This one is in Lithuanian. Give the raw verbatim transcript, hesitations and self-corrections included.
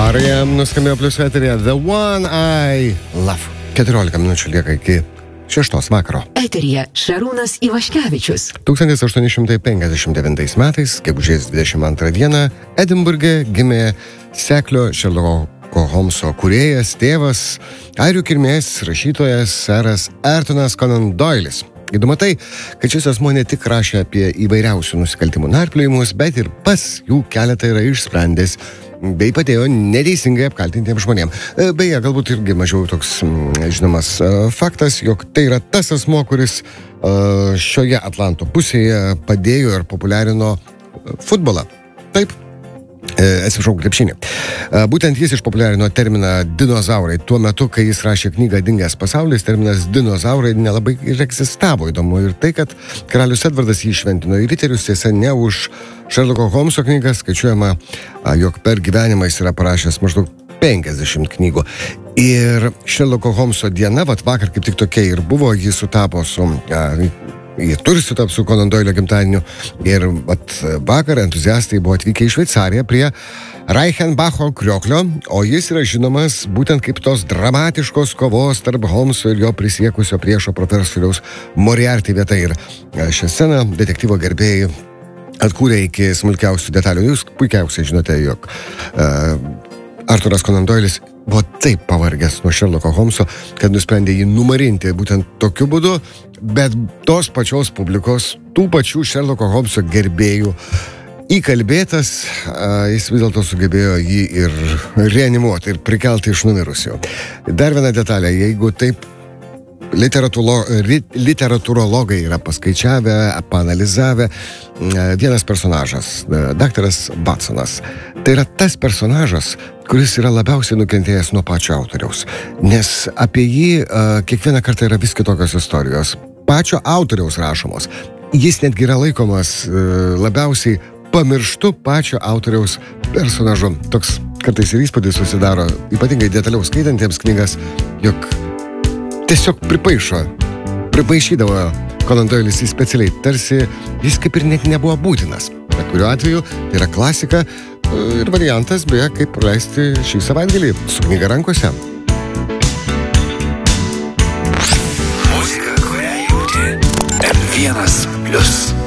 Arija nuskambėjo plius eterija The One I Love. keturiolika minučių lieka iki šeštos vakaro. Eterija Šarūnas Ivaškevičius. tūkstantis aštuoni šimtai penkiasdešimt devintais metais, gegužės dvidešimt antrą dieną, Edinburge gimė seklio Šerloko Holmso kūrėjas, tėvas, airių kilmės rašytojas seras Arturas Conan Doilis. Įdomu tai, kad šis asmuo ne tik rašė apie įvairiausių nusikaltimų narpliojimus, bet ir pas jų keletą yra išsprendęs bei padėjo neteisingai apkaltintiems žmonėms. Beje, galbūt irgi mažiau toks žinomas faktas, jog tai yra tas asmuo, kuris šioje Atlanto pusėje padėjo ir populiarino futbolą. Taip. Atsiprašau, krepšinį. Būtent jis išpopuliarino terminą dinozaurai. Tuo metu, kai jis rašė knygą Dingęs pasaulis, terminas dinozaurai nelabai ir egzistavo. Įdomu ir tai, kad karalius Edvardas jį šventino į riterius, tiesa, ne už Šerloko Holmso knygą, skaičiuojama, jog per gyvenimą jis yra parašęs maždaug penkiasdešimt knygų. Ir Šerloko Holmso diena, vat vakar kaip tik tokia ir buvo, jis sutapo su... Jie turi sutap su Conan Doilio gimtadieniu ir vat, vakar entuziastai buvo atvykę į Šveicariją prie Reichenbacho krioklio, o jis yra žinomas būtent kaip tos dramatiškos kovos tarp Holmso ir jo prisiekusio priešo profesoriaus Moriarty vieta. Ir šią sceną detektyvo gerbėjai atkūrė iki smulkiausių detalių. Jūs puikiausiai žinote, jog uh, Arturas Conan Doilis buvo taip pavargęs nuo Šerloko Holmso, kad nusprendė jį numarinti būtent tokiu būdu, bet tos pačios publikos, tų pačių Šerloko Holmso gerbėjų įkalbėtas, jis vis dėlto sugebėjo jį ir reanimuoti, ir prikelti iš numirusių. Dar viena detalė, jeigu taip literatūrologai yra paskaičiavę, paanalizavę, vienas personažas, daktaras Watsonas, tai yra tas personažas, kuris yra labiausiai nukentėjęs nuo pačio autoriaus. Nes apie jį uh, kiekvieną kartą yra vis kitokios istorijos. Pačio autoriaus rašomos. Jis netgi yra laikomas uh, labiausiai pamirštu pačio autoriaus personažu. Toks kartais ir įspūdis susidaro, ypatingai detaliau skaitantiems knygas, jog tiesiog pripaišo, pripaišydavo Conan Doilis jį specialiai, tarsi jis kaip ir net nebuvo būtinas. Bet kuriuo atveju tai yra klasika ir variantas, beje, kaip praleisti šį savaitgalį su knyga rankose. Muzika, kurią jauti. M vienas plius.